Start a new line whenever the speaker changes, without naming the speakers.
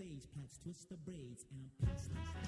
stage, Pats twist the braids, and I'm past